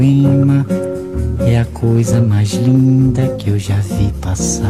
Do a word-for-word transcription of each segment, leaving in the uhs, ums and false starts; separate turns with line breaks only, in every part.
É a coisa mais linda que eu já vi passar.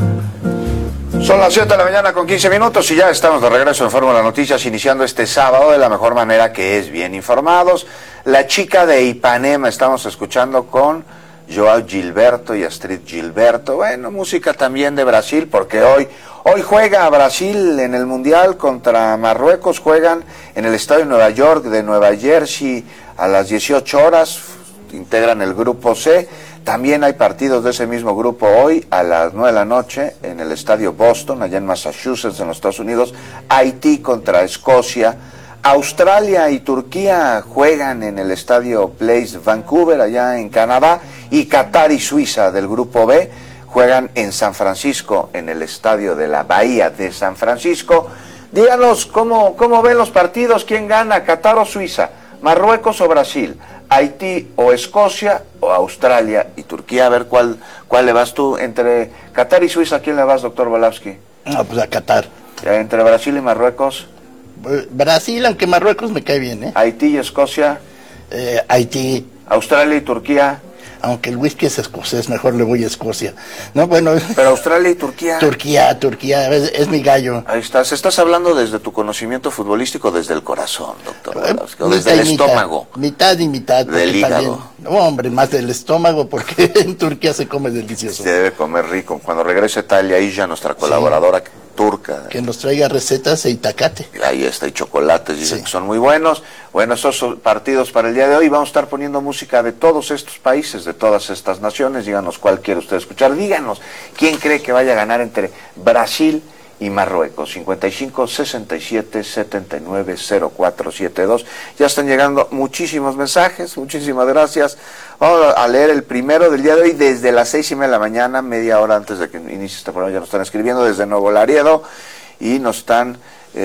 Son las siete de la mañana con quince minutos y ya estamos de regreso en Fórmula Noticias, iniciando este sábado de la mejor manera, que es bien informados. La chica de Ipanema, estamos escuchando con Joao Gilberto y Astrid Gilberto. Bueno, música también de Brasil, porque hoy, hoy juega Brasil en el Mundial contra Marruecos. Juegan en el Estadio Nueva York de Nueva Jersey a las dieciocho horas. Integran el grupo C. También hay partidos de ese mismo grupo hoy a las nueve de la noche en el Estadio Boston, allá en Massachusetts, en los Estados Unidos. Haití contra Escocia. Australia y Turquía juegan en el Estadio Place Vancouver, allá en Canadá. Y Qatar y Suiza, del grupo B, juegan en San Francisco, en el Estadio de la Bahía de San Francisco. Díganos cómo, cómo ven los partidos, quién gana, Qatar o Suiza, Marruecos o Brasil, Haití o Escocia, o Australia y Turquía. A ver, ¿cuál, cuál le vas tú? Entre Qatar y Suiza, ¿a quién le vas, doctor Volavsky?
No, pues a Qatar.
Entre Brasil y Marruecos.
Brasil, aunque Marruecos me cae bien, ¿eh?
Haití y Escocia.
Eh, Haití.
Australia y Turquía.
Aunque el whisky es escocés, mejor le voy a Escocia. No, bueno.
Pero Australia y Turquía.
Turquía, Turquía, es, es mi gallo.
Ahí estás, estás hablando desde tu conocimiento futbolístico, desde el corazón, doctor. Eh, o desde el
mitad,
estómago.
Mitad y mitad.
Del hígado.
También, no, hombre, más del estómago, porque en Turquía se come delicioso.
Se debe comer rico. Cuando regrese Talia Illa, nuestra colaboradora sí. turca.
Que nos traiga recetas de Itacate.
Ahí está, y chocolates, dicen
sí.
que son muy buenos. Bueno, estos son partidos para el día de hoy. Vamos a estar poniendo música de todos estos países, de todas estas naciones. Díganos cuál quiere usted escuchar. Díganos quién cree que vaya a ganar entre Brasil y Marruecos. cincuenta y cinco, sesenta y siete, setenta y nueve, cero cuatro siete dos. Ya están llegando muchísimos mensajes. Muchísimas gracias. Vamos a leer el primero del día de hoy desde las seis y media de la mañana, media hora antes de que inicie este programa. Ya nos están escribiendo desde Nuevo Laredo y nos están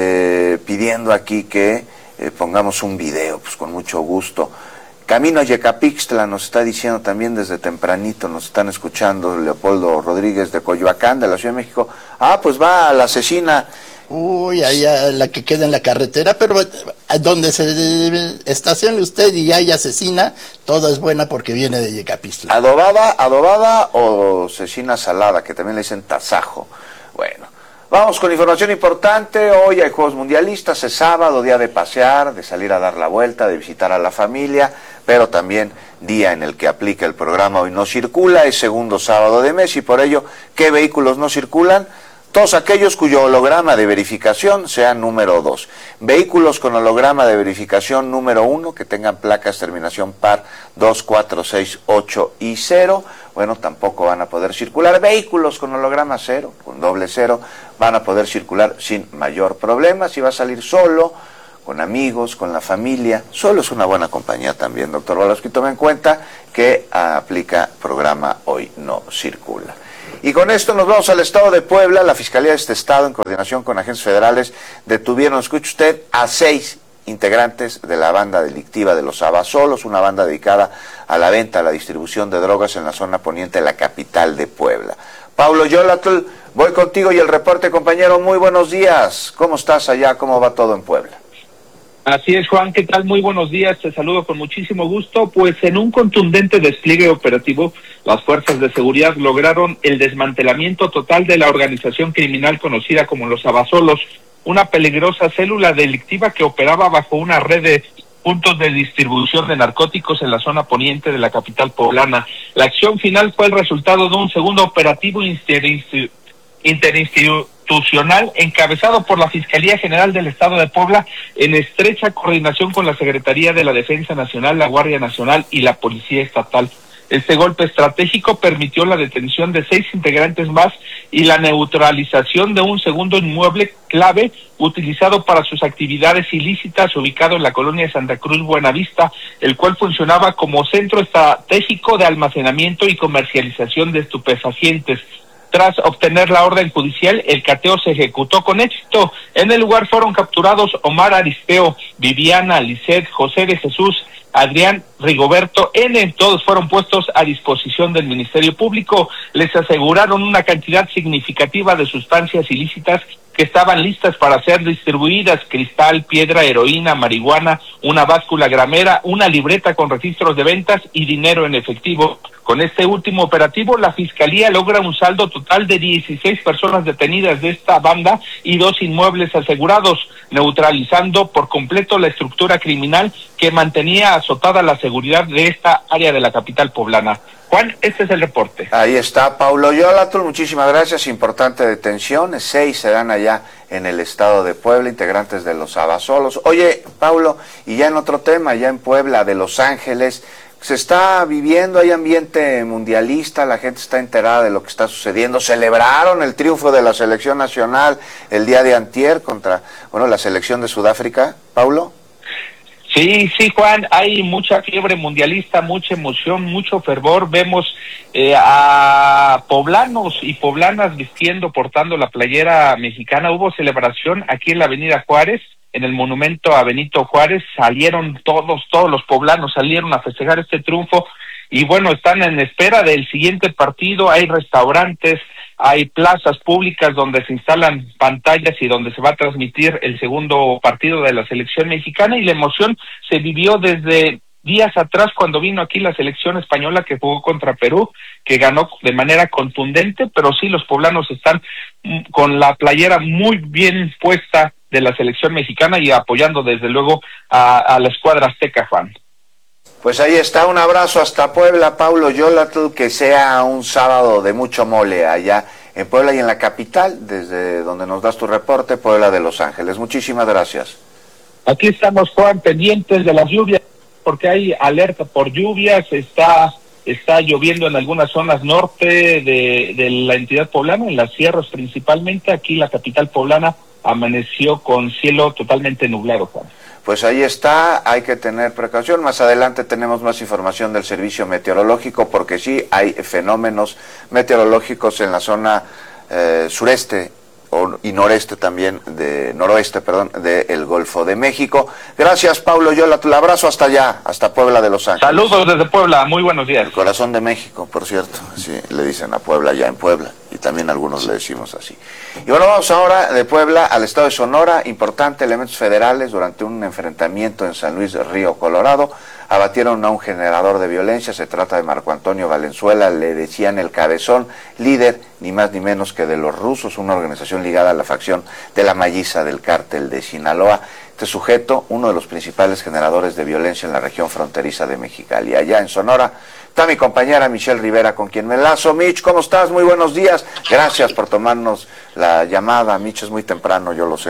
eh, pidiendo aquí que eh, pongamos un video, pues con mucho gusto. Camino a Yecapixtla nos está diciendo también desde tempranito, nos están escuchando Leopoldo Rodríguez de Coyoacán, de la Ciudad de México. Ah, pues va a la Cecina.
Uy, allá la que queda en la carretera, pero donde se estacione usted y haya cecina, toda es buena porque viene de Yecapixtla.
¿Adobada, adobada o cecina salada, que también le dicen tasajo? Bueno, vamos con información importante. Hoy hay Juegos Mundialistas, es sábado, día de pasear, de salir a dar la vuelta, de visitar a la familia, pero también día en el que aplica el programa Hoy No Circula, es segundo sábado de mes y por ello, ¿qué vehículos no circulan? Todos aquellos cuyo holograma de verificación sea número dos. Vehículos con holograma de verificación número uno, que tengan placas terminación par dos, cuatro, seis, ocho y cero, bueno, tampoco van a poder circular. Vehículos con holograma cero, con doble cero, van a poder circular sin mayor problema. Si va a salir solo, con amigos, con la familia, solo es una buena compañía también, doctor Volavsky. Tome en cuenta que aplica programa Hoy No Circula. Y con esto nos vamos al estado de Puebla. La Fiscalía de este estado, en coordinación con agentes federales, detuvieron, escuche usted, a seis integrantes de la banda delictiva de los Abasolos, una banda dedicada a la venta, a la distribución de drogas en la zona poniente de la capital de Puebla. Paulo Yolatl, voy contigo y el reporte, compañero. Muy buenos días. ¿Cómo estás allá? ¿Cómo va todo en Puebla?
Así es, Juan, ¿qué tal? Muy buenos días, te saludo con muchísimo gusto. Pues en un contundente despliegue operativo, las fuerzas de seguridad lograron el desmantelamiento total de la organización criminal conocida como los Abasolos, una peligrosa célula delictiva que operaba bajo una red de puntos de distribución de narcóticos en la zona poniente de la capital poblana. La acción final fue el resultado de un segundo operativo interinstitucional interinstitucional encabezado por la Fiscalía General del Estado de Puebla en estrecha coordinación con la Secretaría de la Defensa Nacional, la Guardia Nacional y la Policía Estatal. Este golpe estratégico permitió la detención de seis integrantes más y la neutralización de un segundo inmueble clave utilizado para sus actividades ilícitas, ubicado en la colonia Santa Cruz Buenavista, el cual funcionaba como centro estratégico de almacenamiento y comercialización de estupefacientes. Tras obtener la orden judicial, el cateo se ejecutó con éxito. En el lugar fueron capturados Omar Aristeo, Viviana, Lisset, José de Jesús, Adrián Rigoberto N. Todos fueron puestos a disposición del Ministerio Público. Les aseguraron una cantidad significativa de sustancias ilícitas que estaban listas para ser distribuidas: cristal, piedra, heroína, marihuana, una báscula gramera, una libreta con registros de ventas y dinero en efectivo. Con este último operativo, la Fiscalía logra un saldo total de dieciséis personas detenidas de esta banda y dos inmuebles asegurados, neutralizando por completo la estructura criminal que mantenía azotada la seguridad de esta área de la capital poblana. Juan, este es el reporte.
Ahí está Paulo Yolatul, muchísimas gracias. Importante detención, seis se dan allá en el estado de Puebla, integrantes de los Abasolos. Oye, Paulo, y ya en otro tema, ya en Puebla de Los Ángeles, se está viviendo, hay ambiente mundialista, la gente está enterada de lo que está sucediendo. Celebraron el triunfo de la selección nacional el día de antier contra, bueno, la selección de Sudáfrica, Paulo.
Sí, sí, Juan, hay mucha fiebre mundialista, mucha emoción, mucho fervor. Vemos eh, a poblanos y poblanas vistiendo, portando la playera mexicana. Hubo celebración aquí en la Avenida Juárez, en el monumento a Benito Juárez. Salieron todos, todos los poblanos salieron a festejar este triunfo. Y bueno, están en espera del siguiente partido. Hay restaurantes, hay plazas públicas donde se instalan pantallas y donde se va a transmitir el segundo partido de la selección mexicana, y la emoción se vivió desde días atrás cuando vino aquí la selección española que jugó contra Perú, que ganó de manera contundente. Pero sí, los poblanos están con la playera muy bien puesta de la selección mexicana y apoyando desde luego a, a la escuadra azteca, Juan.
Pues ahí está, un abrazo hasta Puebla, Paulo Yolatul, que sea un sábado de mucho mole allá en Puebla y en la capital, desde donde nos das tu reporte, Puebla de Los Ángeles. Muchísimas gracias.
Aquí estamos, Juan, pendientes de las lluvias, porque hay alerta por lluvias. Está está lloviendo en algunas zonas norte de, de la entidad poblana, en las sierras principalmente. Aquí la capital poblana amaneció con cielo totalmente nublado, Juan.
Pues ahí está, hay que tener precaución. Más adelante tenemos más información del servicio meteorológico, porque sí hay fenómenos meteorológicos en la zona eh, sureste o, y noreste también, de noroeste, perdón, del Golfo de México. Gracias, Paulo Yolatul, abrazo hasta allá, hasta Puebla de Los Ángeles.
Saludos desde Puebla, muy buenos días.
El corazón de México, por cierto, sí, le dicen a Puebla ya en Puebla, y también algunos le decimos así. Y bueno, vamos ahora de Puebla al estado de Sonora. Importante, elementos federales durante un enfrentamiento en San Luis Río Colorado abatieron a un generador de violencia. Se trata de Marco Antonio Valenzuela, le decían el Cabezón, líder ni más ni menos que de los Rusos, una organización ligada a la facción de la Malliza del cártel de Sinaloa. Este sujeto, uno de los principales generadores de violencia en la región fronteriza de Mexicali. Allá en Sonora está mi compañera Michelle Rivera, con quien me enlazo. Mitch, ¿cómo estás? Muy buenos días. Gracias por tomarnos la llamada. Mitch, es muy temprano, yo lo sé.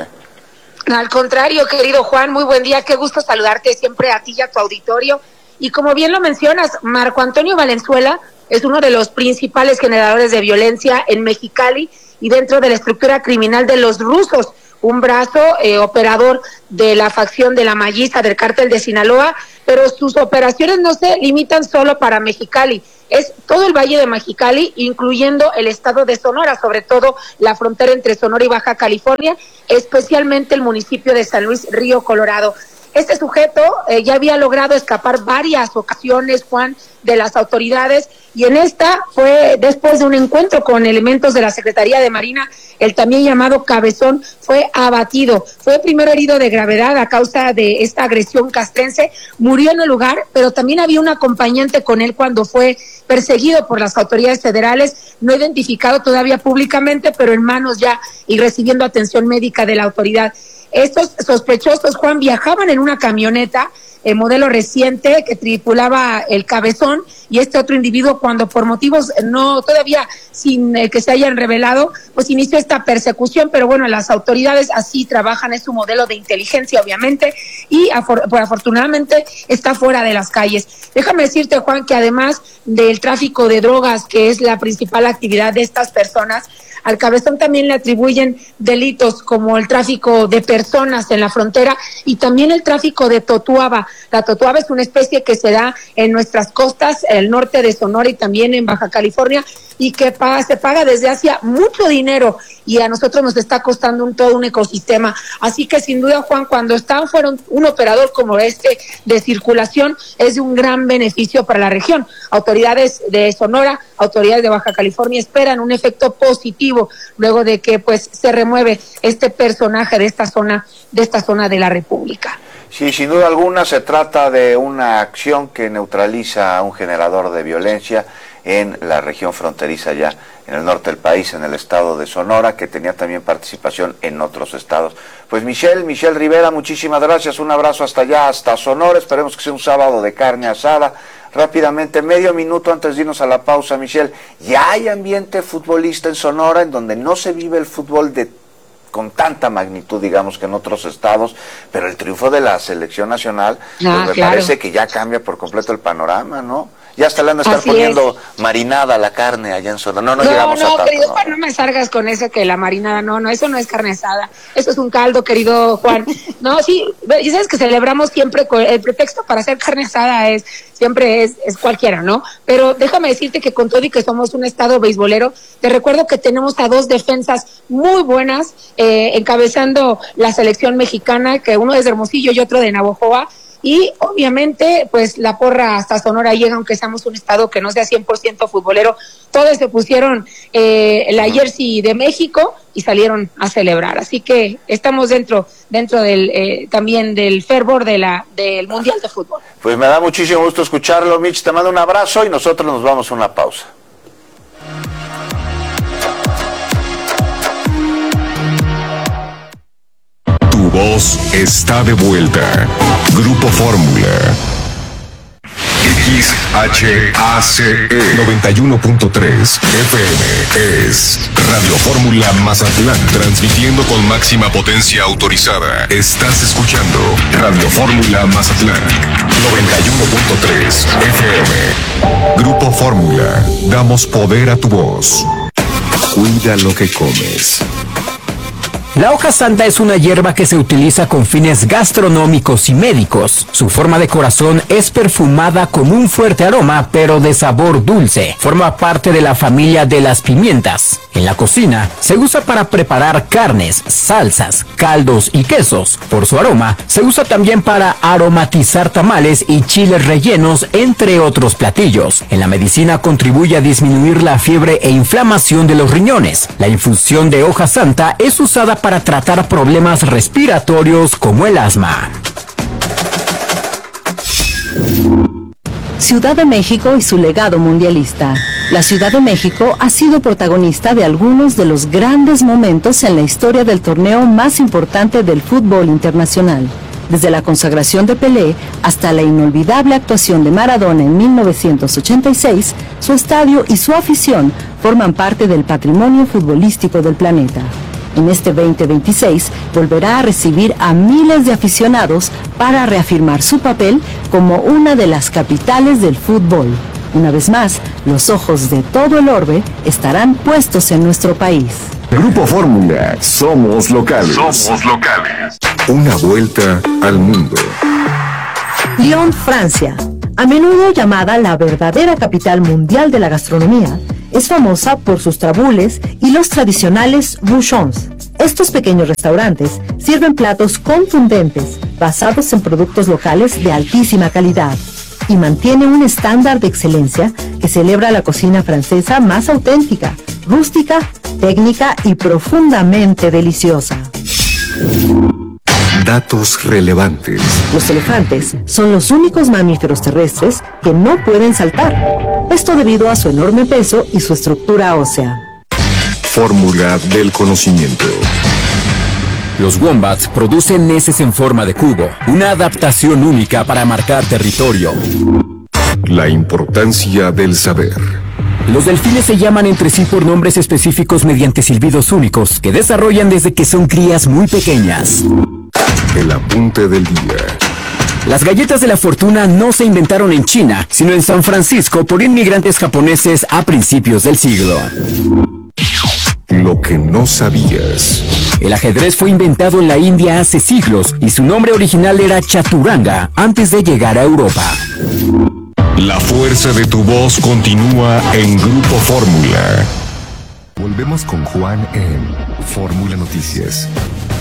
Al contrario, querido Juan, muy buen día. Qué gusto saludarte siempre a ti y a tu auditorio. Y como bien lo mencionas, Marco Antonio Valenzuela es uno de los principales generadores de violencia en Mexicali y dentro de la estructura criminal de los Rusos, un brazo eh, operador de la facción de la Malliza del cártel de Sinaloa, pero sus operaciones no se limitan solo para Mexicali, es todo el Valle de Mexicali, incluyendo el estado de Sonora, sobre todo la frontera entre Sonora y Baja California, especialmente el municipio de San Luis Río Colorado. Este sujeto eh, ya había logrado escapar varias ocasiones, Juan, de las autoridades, y en esta fue después de un encuentro con elementos de la Secretaría de Marina, el también llamado Cabezón fue abatido. Fue primero herido de gravedad a causa de esta agresión castrense, murió en el lugar, pero también había un acompañante con él cuando fue perseguido por las autoridades federales, no identificado todavía públicamente, pero en manos ya y recibiendo atención médica de la autoridad. Estos sospechosos, Juan, viajaban en una camioneta, el modelo reciente que tripulaba el Cabezón y este otro individuo, cuando por motivos no todavía sin eh, que se hayan revelado, pues inició esta persecución, pero bueno, las autoridades así trabajan, es un modelo de inteligencia obviamente, y afor pues, afortunadamente está fuera de las calles. Déjame decirte, Juan, que además del tráfico de drogas, que es la principal actividad de estas personas, Al cabezón también le atribuyen delitos como el tráfico de personas en la frontera y también el tráfico de totuaba. La totuaba es una especie que se da en nuestras costas, el norte de Sonora y también en Baja California, y que paga, se paga desde hace mucho dinero y a nosotros nos está costando un todo un ecosistema. Así que sin duda, Juan, cuando están fueron un operador como este de circulación es de un gran beneficio para la región. Autoridades de Sonora, autoridades de Baja California esperan un efecto positivo luego de que pues se remueve este personaje de esta zona, de esta zona de la República.
Sí, sin duda alguna se trata de una acción que neutraliza a un generador de violencia en la región fronteriza ya en el norte del país, en el estado de Sonora, que tenía también participación en otros estados. Pues Michelle, Michelle Rivera, muchísimas gracias, un abrazo hasta allá, hasta Sonora, esperemos que sea un sábado de carne asada. Rápidamente, medio minuto antes de irnos a la pausa, Michelle, ya hay ambiente futbolista en Sonora, en donde no se vive el fútbol de con tanta magnitud, digamos, que en otros estados, pero el triunfo de la selección nacional, ah, pues me claro. parece que ya cambia por completo el panorama, ¿no? Ya hasta le han de estar Así poniendo es. marinada la carne allá en Sonora. No, no, no llegamos no, a tanto.
Querido
no,
Juan, no me salgas con eso que la marinada, no, no, eso no es carne asada, eso es un caldo, querido Juan. No, sí, ya sabes que celebramos siempre, con el pretexto para hacer carne asada es, siempre es, es cualquiera, ¿no? Pero déjame decirte que con todo y que somos un estado beisbolero, te recuerdo que tenemos a dos defensas muy buenas, eh, encabezando la selección mexicana, que uno es de Hermosillo y otro de Navojoa. Y obviamente, pues la porra hasta Sonora llega, aunque seamos un estado que no sea cien por ciento futbolero. Todos se pusieron eh, la jersey de México y salieron a celebrar. Así que estamos dentro dentro del eh, también del fervor de la del Mundial de Fútbol.
Pues me da muchísimo gusto escucharlo, Mitch. Te mando un abrazo y nosotros nos vamos a una pausa.
Tu voz está de vuelta. Grupo Fórmula. X H A C E noventa y uno punto tres F M es Radio Fórmula Mazatlán, transmitiendo con máxima potencia autorizada. Estás escuchando Radio Fórmula Mazatlán noventa y uno punto tres F M. Grupo Fórmula, damos poder a tu voz. Cuida lo que comes.
La hoja santa es una hierba que se utiliza con fines gastronómicos y médicos. Su forma de corazón es perfumada con un fuerte aroma, pero de sabor dulce. Forma parte de la familia de las pimientas. En la cocina se usa para preparar carnes, salsas, caldos y quesos. Por su aroma, se usa también para aromatizar tamales y chiles rellenos, entre otros platillos. En la medicina contribuye a disminuir la fiebre e inflamación de los riñones. La infusión de hoja santa es usada para para tratar problemas respiratorios como el asma.
Ciudad de México y su legado mundialista. La Ciudad de México ha sido protagonista de algunos de los grandes momentos en la historia del torneo más importante del fútbol internacional. Desde la consagración de Pelé hasta la inolvidable actuación de Maradona en mil novecientos ochenta y seis, su estadio y su afición forman parte del patrimonio futbolístico del planeta. En este veinte veintiséis volverá a recibir a miles de aficionados para reafirmar su papel como una de las capitales del fútbol. Una vez más, los ojos de todo el orbe estarán puestos en nuestro país.
Grupo Fórmula, somos locales. Somos locales. Una vuelta al mundo.
Lyon, Francia. A menudo llamada la verdadera capital mundial de la gastronomía, es famosa por sus trabules y los tradicionales bouchons. Estos pequeños restaurantes sirven platos contundentes, basados en productos locales de altísima calidad, y mantiene un estándar de excelencia que celebra la cocina francesa más auténtica, rústica, técnica y profundamente deliciosa.
Datos relevantes.
Los elefantes son los únicos mamíferos terrestres que no pueden saltar. Esto debido a su enorme peso y su estructura ósea.
Fórmula del conocimiento.
Los wombats producen heces en forma de cubo, una adaptación única para marcar territorio.
La importancia del saber.
Los delfines se llaman entre sí por nombres específicos mediante silbidos únicos que desarrollan desde que son crías muy pequeñas.
El apunte del día.
Las galletas de la fortuna no se inventaron en China, sino en San Francisco por inmigrantes japoneses a principios del siglo.
Lo que no sabías.
El ajedrez fue inventado en la India hace siglos y su nombre original era Chaturanga antes de llegar a Europa.
La fuerza de tu voz continúa en Grupo Fórmula. Volvemos con Juan en Fórmula Noticias.